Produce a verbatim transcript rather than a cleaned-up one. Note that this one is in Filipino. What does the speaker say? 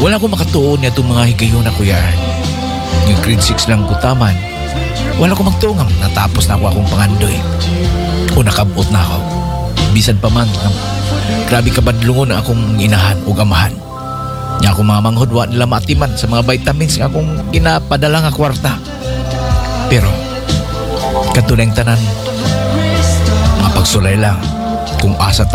Wala ko makatuon niya itong mga higayon na kuya. Yung grade six lang ko taman. Wala ko magtungam, natapos na ako akong pangandoy. O nakabot na ako. Bisan pa man, grabe kabadlungon na akong inahan o amahan. Nga akong mga manghodwa nila matiman sa mga vitamins nga akong ginapadala nga kwarta. Pero, katulad tanan, mga pagsulay lang kung asa